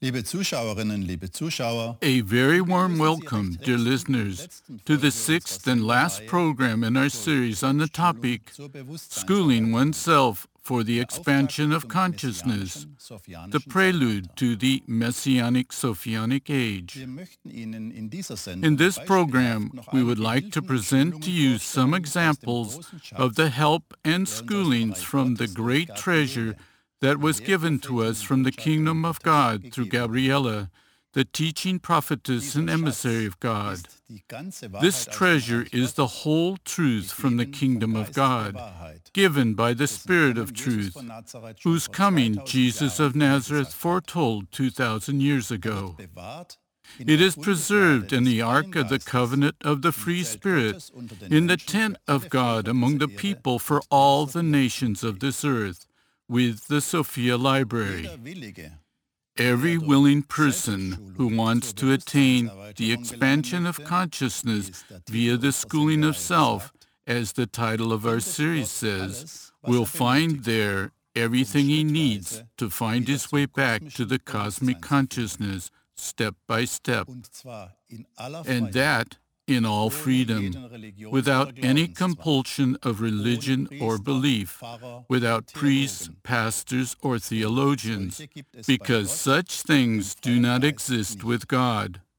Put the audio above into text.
Liebe Zuschauerinnen, liebe Zuschauer, A very warm welcome, dear listeners, to the sixth and last program in our series on the topic, Schooling Oneself for the Expansion of Consciousness, the prelude to the Messianic Sophionic Age. In this program, we would like to present to you some examples of the help and schoolings from the great treasure that was given to us from the kingdom of God through Gabriella, the teaching prophetess and emissary of God. This treasure is the whole truth from the kingdom of God, given by the Spirit of truth, whose coming Jesus of Nazareth foretold 2,000 years ago. It is preserved in the Ark of the Covenant of the Free Spirit, in the tent of God among the people for all the nations of this earth, with the Sophia Library. Every willing person who wants to attain the expansion of consciousness via the schooling of self, as the title of our series says, will find there everything he needs to find his way back to the cosmic consciousness step by step, and that in all freedom, without any compulsion of religion or belief, without priests, pastors, or theologians, because such things do not exist with God,